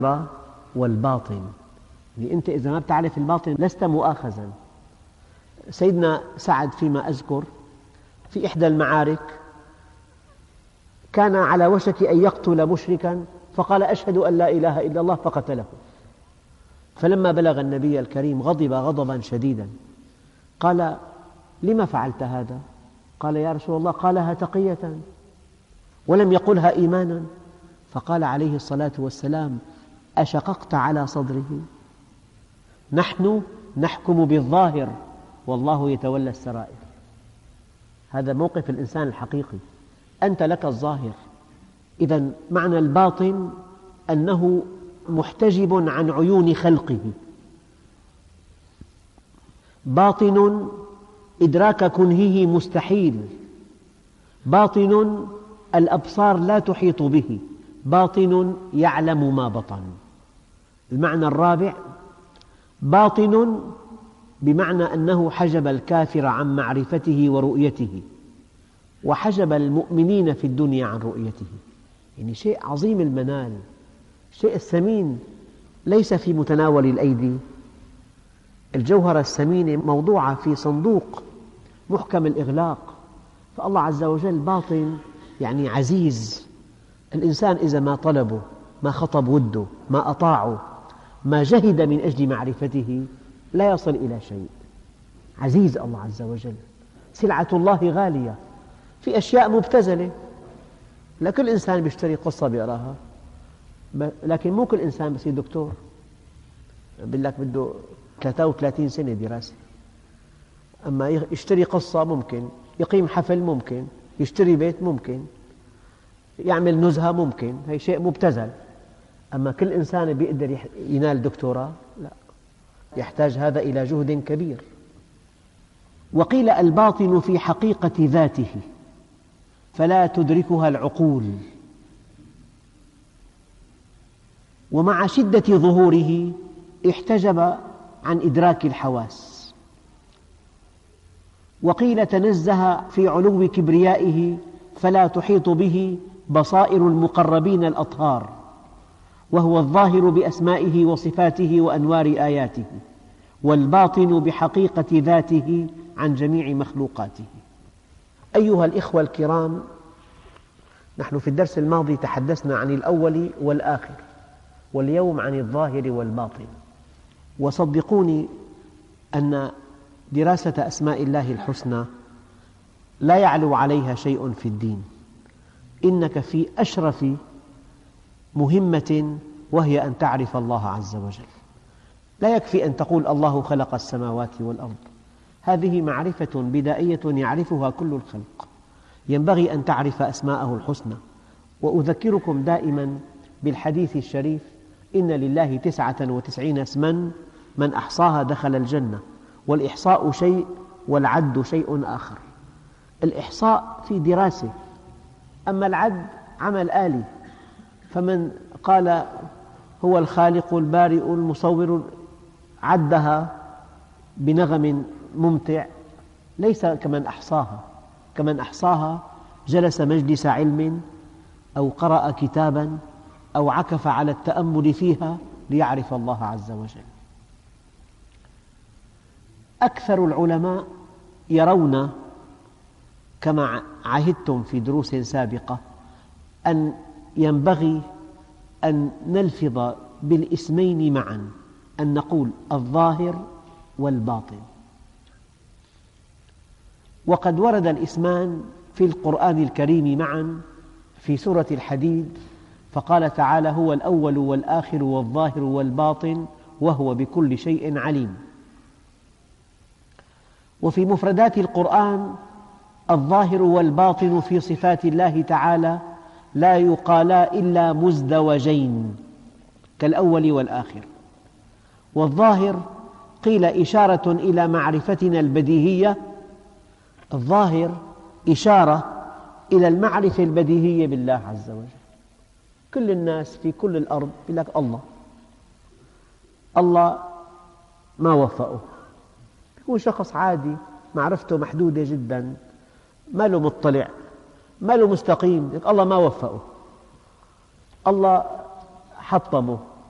والباطن. يعني أنت إذا ما بتعرف الباطن لست مؤاخذا. سيدنا سعد فيما أذكر في إحدى المعارك كان على وشك أن يقتل مشركا فقال أشهد أن لا إله إلا الله فقتله. فلما بلغ النبي الكريم غضب غضبا شديدا، قال لما فعلت هذا؟ قال يا رسول الله قالها تقية ولم يقلها إيمانا. فقال عليه الصلاة والسلام أشققت على صدره؟ نحن نحكم بالظاهر والله يتولى السرائر. هذا موقف الإنسان الحقيقي، أنت لك الظاهر. إذا معنى الباطن أنه محتجب عن عيون خلقه. باطن إدراك كنهه مستحيل، باطن الأبصار لا تحيط به، باطن يعلم ما بطن. المعنى الرابع باطن بمعنى أنه حجب الكافر عن معرفته ورؤيته، وحجب المؤمنين في الدنيا عن رؤيته. يعني شيء عظيم المنال، الشيء الثمين ليس في متناول الأيدي. الجوهرة الثمينة موضوعة في صندوق محكم الإغلاق، فالله عز وجل باطن يعني عزيز. الإنسان إذا ما طلبه، ما خطب وده، ما أطاعه، ما جهد من أجل معرفته لا يصل إلى شيء. عزيز الله عز وجل. سلعة الله غالية، في أشياء مبتذلة، لا كل إنسان بيشتري قصة بيقراها، لكن مو كل إنسان بصير دكتور. بيقول لك بده 33 سنة دراسة. أما يشتري قصة ممكن، يقيم حفل ممكن، يشتري بيت ممكن، يعمل نزهة ممكن، هي شيء مبتذل. أما كل إنسان بيقدر ينال دكتوراه؟ لا، يحتاج هذا إلى جهد كبير. وقيل الباطن في حقيقة ذاته فلا تدركها العقول، ومع شدة ظهوره احتجب عن إدراك الحواس. وقيل تنزه في علو كبريائه فلا تحيط به بصائر المقربين الأطهار، وهو الظاهر بأسمائه وصفاته وأنوار آياته، والباطن بحقيقة ذاته عن جميع مخلوقاته. أيها الإخوة الكرام، نحن في الدرس الماضي تحدثنا عن الأول والآخر، واليوم عن الظاهر والباطن. وصدقوني أن دراسة أسماء الله الحسنى لا يعلو عليها شيء في الدين. إنك في أشرف مهمة، وهي أن تعرف الله عز وجل. لا يكفي أن تقول الله خلق السماوات والأرض، هذه معرفة بدائية يعرفها كل الخلق. ينبغي أن تعرف أسماءه الحسنى. وأذكركم دائما بالحديث الشريف: إن لله 99 اسما من أحصاها دخل الجنة. والإحصاء شيء والعد شيء آخر. الإحصاء في دراسة، أما العد عمل آلي. فمن قال هو الخالق البارئ المصور عدها بنغم ممتع ليس كمن أحصاها. كمن أحصاها جلس مجلس علم أو قرأ كتابا أو عكف على التأمل فيها ليعرف الله عز وجل. أكثر العلماء يرون كما عهدتم في دروس سابقة أن ينبغي أن نلفظ بالاسمين معا، أن نقول الظاهر والباطن. وقد ورد الاسمان في القرآن الكريم معا في سورة الحديد، فقال تعالى: هو الأول والآخر والظاهر والباطن وهو بكل شيء عليم. وفي مفردات القرآن الظاهر والباطن في صفات الله تعالى لا يقالا إلا مزدوجين كالأول والآخر. والظاهر قيل إشارة إلى معرفتنا البديهية. الظاهر إشارة إلى المعرفة البديهية بالله عز وجل. كل الناس في كل الأرض يقول لك الله ما وفقه. يكون شخص عادي معرفته محدودة جدا، ما له مطلع، ما له مستقيم، الله ما وفقه، الله حطمه،